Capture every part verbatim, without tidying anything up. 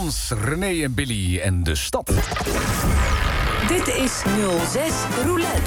Frans, René en Billy en de stad. Dit is nul zes Roulette.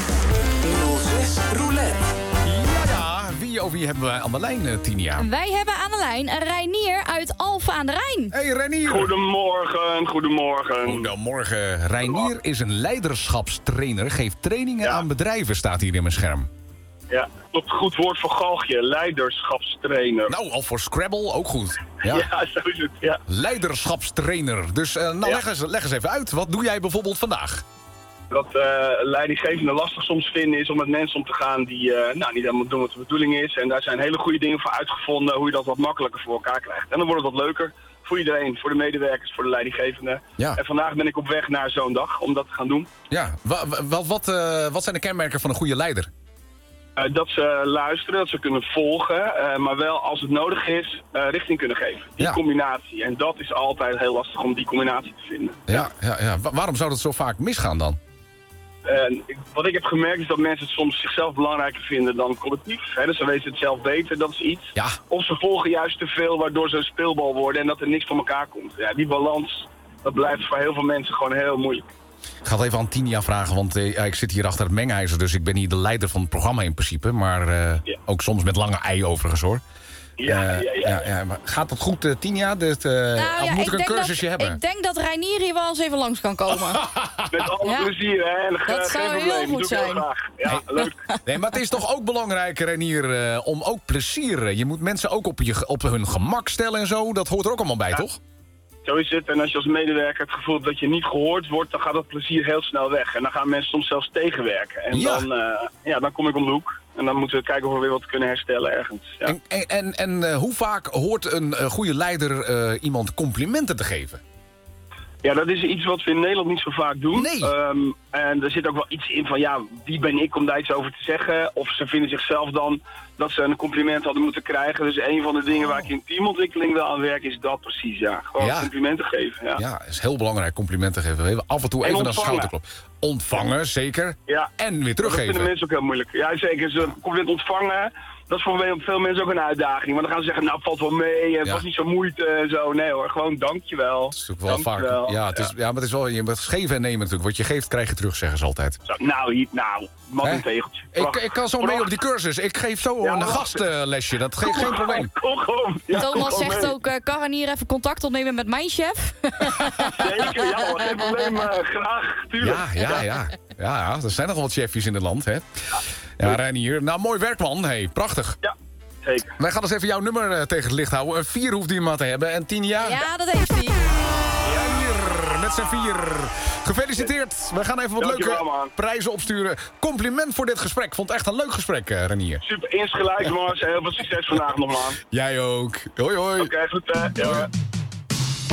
nul zes Roulette. Ja, ja. Wie over wie hebben we aan de lijn, uh, Tinia? Wij hebben aan de lijn Reinier uit Alphen aan de Rijn. Hey, Reinier. Goedemorgen, goedemorgen. Goedemorgen. Reinier is een leiderschapstrainer. Geeft trainingen Ja. aan bedrijven, staat hier in mijn scherm. Ja, tot goed woord voor galgje, leiderschapstrainer. Nou, al voor Scrabble, ook goed. Ja. Ja, zo is het, ja. Leiderschapstrainer. Dus uh, nou, Ja. leg, eens, leg eens even uit. Wat doe jij bijvoorbeeld vandaag? Wat uh, leidinggevenden lastig soms vinden is om met mensen om te gaan die uh, nou, niet helemaal doen wat de bedoeling is. En daar zijn hele goede dingen voor uitgevonden, hoe je dat wat makkelijker voor elkaar krijgt. En dan wordt het wat leuker voor iedereen, voor de medewerkers, voor de leidinggevenden. Ja. En vandaag ben ik op weg naar zo'n dag om dat te gaan doen. Ja, wa- wa- wat, wat, uh, wat zijn de kenmerken van een goede leider? Uh, dat ze luisteren, dat ze kunnen volgen, uh, maar wel als het nodig is, uh, richting kunnen geven. Die Ja. combinatie. En dat is altijd heel lastig om die combinatie te vinden. Ja, ja, ja. Wa- waarom zou dat zo vaak misgaan dan? En ik- wat ik heb gemerkt is dat mensen het soms zichzelf belangrijker vinden dan collectief. Hè, dus ze weten het zelf beter, dat is iets. Ja. Of ze volgen juist te veel, waardoor ze een speelbal worden en dat er niks van elkaar komt. Ja, die balans, dat blijft voor heel veel mensen gewoon heel moeilijk. Ik ga het even aan Tinia vragen, want eh, ja, ik zit hier achter het mengijzer... dus ik ben hier de leider van het programma in principe. Maar uh, Ja. ook soms met lange ei overigens, hoor. Ja, Uh, ja, ja. ja, ja, maar gaat dat goed, uh, Tinia? Dit, uh, Nou, of ja, moet ik een denk cursusje dat, hebben? Ik denk dat Reinier hier wel eens even langs kan komen. Met alle Ja. plezier, hè. En, uh, Dat zou geen heel probleem, goed doe ik heel zijn. graag. Ja, leuk. Nee, maar het is toch ook belangrijk, Renier, uh, om ook plezier... je moet mensen ook op, je, op hun gemak stellen en zo. Dat hoort er ook allemaal bij, Ja. toch? Zo is het. En als je als medewerker het gevoel hebt dat je niet gehoord wordt, dan gaat dat plezier heel snel weg. En dan gaan mensen soms zelfs tegenwerken. En Ja. dan, uh, ja, dan kom ik om de hoek. En dan moeten we kijken of we weer wat kunnen herstellen ergens. Ja. En, en, en, en uh, hoe vaak hoort een uh, goede leider uh, iemand complimenten te geven? Ja, dat is iets wat we in Nederland niet zo vaak doen. Nee. Um, en er zit ook wel iets in van, ja, wie ben ik om daar iets over te zeggen? Of ze vinden zichzelf dan dat ze een compliment hadden moeten krijgen. Dus een van de dingen waar ik in teamontwikkeling wel aan werk, is dat precies, ja. Gewoon Ja. complimenten geven, ja. Ja, het is heel belangrijk complimenten geven. Even af en toe En even een ontvangen. schouderklop. Ontvangen, zeker. Ja. En weer Dat vinden teruggeven. mensen ook heel moeilijk. Ja, zeker. Ze een compliment ontvangen, dat is voor veel mensen ook een uitdaging. Want dan gaan ze zeggen, nou, valt wel mee, het Ja. was niet zo moeite en zo. Nee hoor, gewoon dankjewel. Dat is natuurlijk wel Dankjewel. vaak. Ja, het is, ja. maar het is wel. Je moet geven en nemen natuurlijk. Wat je geeft, krijg je terug, zeggen ze altijd. Zo, nou, hier, nou, mat Hè? een tegeltje. Ik, ik kan zo mee op die cursus. Ik geef zo Ja, een wacht. gastlesje. Dat geeft geen probleem. Kom gewoon. Ja, kom Thomas gewoon zegt mee. ook, uh, kan Reinier even contact opnemen met mijn chef? Zeker, ja hoor, geen probleem, uh, graag, tuurlijk. Ja, ja, ja. Ja, ja, er zijn nog wat chefjes in het land, hè? Ja, Reinier. Nou, mooi werk, man. Hey, prachtig. Ja, zeker. Wij gaan eens even jouw nummer uh, tegen het licht houden. Een vier hoeft die maar te hebben. En tien jaar. Ja, dat heeft hij. Reinier, met z'n vier. Gefeliciteerd. We gaan even wat Dankjewel, leuke man. prijzen opsturen. Compliment voor dit gesprek. Vond het echt een leuk gesprek, uh, Reinier. Super, insgelijks, Mars. Heel veel succes vandaag nog, man. Jij ook. Hoi, hoi. Oké, goed, hè. Ja.